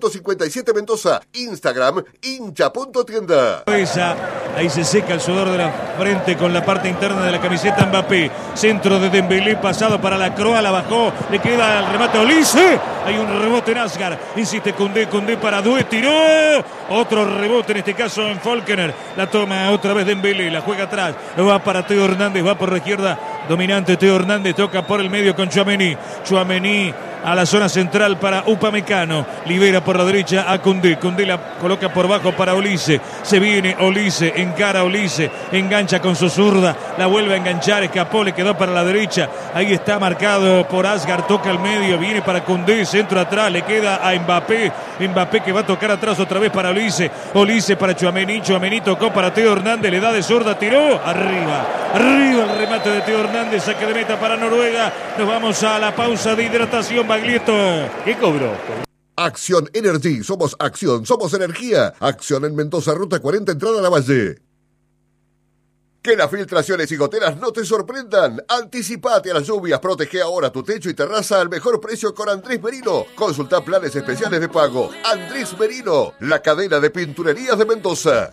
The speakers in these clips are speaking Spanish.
hincha.57 Mendoza. Instagram, hincha.tienda. Ahí se seca el sudor de la frente con la parte interna de la camiseta Mbappé. Centro de Dembélé, pasado para la Croa, la bajó, le queda el remate a Olise. Hay un rebote en Asgard, insiste Koundé para Doué, tiró. Otro rebote, en este caso en Falkner. La toma otra vez Dembélé, la juega atrás. Va para Teo Hernández, va por la izquierda. Dominante Teo Hernández, toca por el medio con Tchouaméni. Tchouaméni a la zona central para Upamecano. Libera por la derecha a Koundé. Koundé la coloca por bajo para Olise. Se viene Olise, encara a Olise. Engancha con su zurda. La vuelve a enganchar. Escapó, le quedó para la derecha. Ahí está marcado por Asgard. Toca al medio. Viene para Koundé. Centro atrás. Le queda a Mbappé. Mbappé que va a tocar atrás otra vez para Olise. Olise para Tchouaméni. Tchouaméni tocó para Teo Hernández. Le da de zurda. Tiró. Arriba el remate de Teo Hernández. Saque de meta para Noruega. Nos vamos a la pausa de hidratación. Baglietto. ¿Qué cobró? Acción Energy. Somos acción. Somos energía. Acción en Mendoza, ruta 40, entrada a la Valle. Que las filtraciones y goteras no te sorprendan. Anticipate a las lluvias. Protege ahora tu techo y terraza al mejor precio con Andrés Merino. Consulta planes especiales de pago. Andrés Merino, la cadena de pinturerías de Mendoza.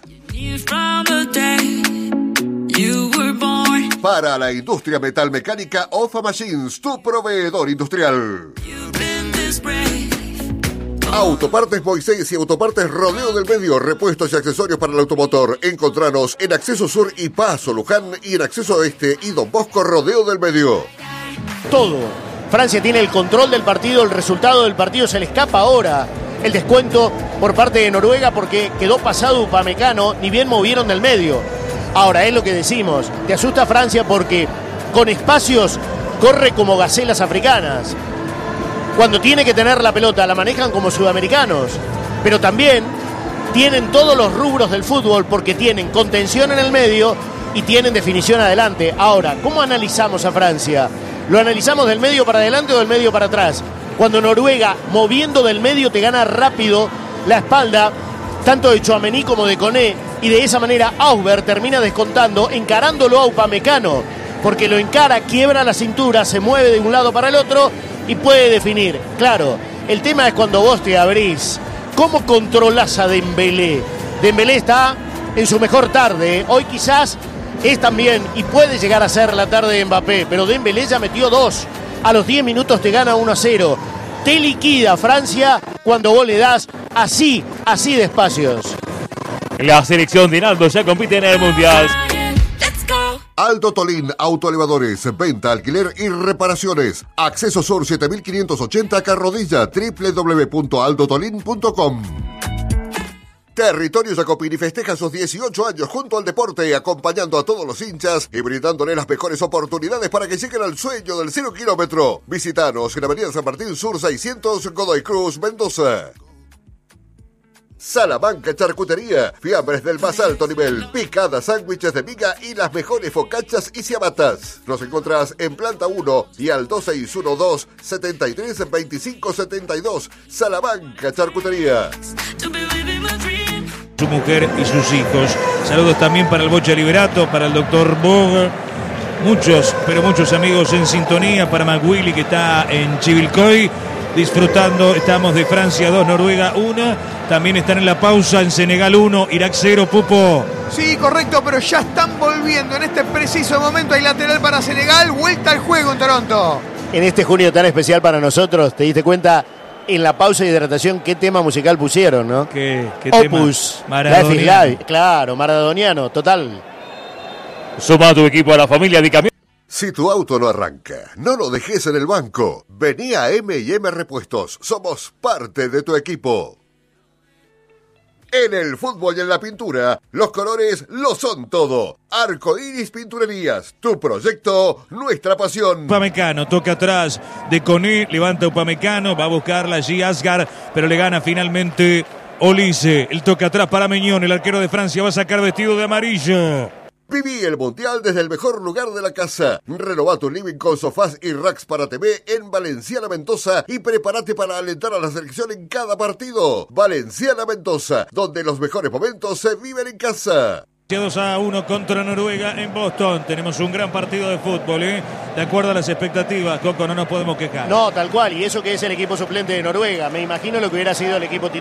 Para la industria metalmecánica, OFA Machines, tu proveedor industrial. Autopartes Moisés y Autopartes Rodeo del Medio, repuestos y accesorios para el automotor. Encontranos en Acceso Sur y Paso Luján y en Acceso Este y Don Bosco Rodeo del Medio. Todo. Francia tiene el control del partido, el resultado del partido se le escapa ahora. El descuento por parte de Noruega porque quedó pasado Upamecano, ni bien movieron del medio. Ahora, es lo que decimos, te asusta Francia porque con espacios corre como gacelas africanas. Cuando tiene que tener la pelota la manejan como sudamericanos, pero también tienen todos los rubros del fútbol porque tienen contención en el medio y tienen definición adelante. Ahora, ¿cómo analizamos a Francia? ¿Lo analizamos del medio para adelante o del medio para atrás? Cuando Noruega, moviendo del medio, te gana rápido la espalda, tanto de Tchouaméni como de Koné, y de esa manera Ausberg termina descontando, encarándolo a Upamecano, porque lo encara, quiebra la cintura, se mueve de un lado para el otro y puede definir. Claro, el tema es cuando vos te abrís. ¿Cómo controlás a Dembélé? Dembélé está en su mejor tarde. Hoy quizás es también, y puede llegar a ser la tarde de Mbappé, pero Dembélé ya metió 2. A los 10 minutos te gana 1-0. Te liquida Francia cuando vos le das así de espacios. La selección de Naldo ya compite en el Mundial. Aldo Tolín, autoelevadores, venta, alquiler y reparaciones. Acceso Sur 7580 Carrodilla, www.aldotolin.com. Territorio Jacopini festeja sus 18 años junto al deporte, acompañando a todos los hinchas y brindándole las mejores oportunidades para que lleguen al sueño del 0 kilómetro. Visítanos en Avenida San Martín Sur 600, Godoy Cruz, Mendoza. Salamanca Charcutería, fiambres del más alto nivel, picadas, sándwiches de miga y las mejores focachas y ciabatas. Nos encontrás en planta 1 y al 2612-732572. Salamanca Charcutería. Su mujer y sus hijos. Saludos también para el Bocha Liberato, para el doctor Boger. Muchos, pero muchos amigos en sintonía, para Maguili que está en Chivilcoy. Disfrutando, estamos de Francia 2, Noruega 1. También están en la pausa en Senegal 1, Irak 0, Pupo. Sí, correcto, pero ya están volviendo. En este preciso momento hay lateral para Senegal. Vuelta al juego en Toronto. En este junio tan especial para nosotros, ¿te diste cuenta en la pausa de hidratación qué tema musical pusieron, no? ¿Qué Opus, tema? Maradoniano. Claro, maradoniano, total. Suma a tu equipo a la familia de camión. Si tu auto no arranca, no lo dejes en el banco. Vení a M&M Repuestos. Somos parte de tu equipo. En el fútbol y en la pintura, los colores lo son todo. Arcoiris Pinturerías, tu proyecto, nuestra pasión. Upamecano toca atrás de Koné, levanta Upamecano, va a buscarla allí Asgard, pero le gana finalmente Olise. El toca atrás para Meñón, el arquero de Francia va a sacar vestido de amarillo. Viví el Mundial desde el mejor lugar de la casa. Renová tu living con sofás y racks para TV en Valenciana Mendoza y prepárate para alentar a la selección en cada partido. Valenciana Mendoza, donde los mejores momentos se viven en casa. 2-1 contra Noruega en Boston. Tenemos un gran partido de fútbol, ¿eh? De acuerdo a las expectativas, Coco, no nos podemos quejar. No, tal cual, y eso que es el equipo suplente de Noruega. Me imagino lo que hubiera sido el equipo titular.